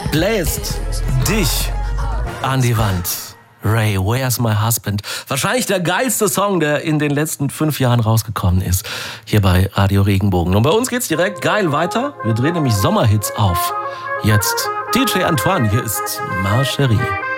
bläst dich an die Wand. Ray, Where's My Husband? Wahrscheinlich der geilste Song, der in den letzten 5 Jahren rausgekommen ist. Hier bei Radio Regenbogen. Und bei uns geht's direkt geil weiter. Wir drehen nämlich Sommerhits auf. Jetzt DJ Antoine, hier ist Marcherie.